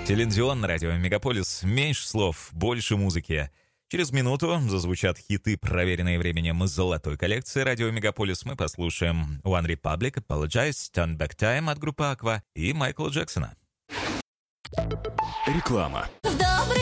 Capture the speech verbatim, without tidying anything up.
Селин Дион на радио Мегаполис. Меньше слов, больше музыки. Через минуту зазвучат хиты, проверенные временем из золотой коллекции радио Мегаполис. Мы послушаем One Republic, Apologize, Turn Back Time от группы Aqua и Майкла Джексона. Реклама. Добрый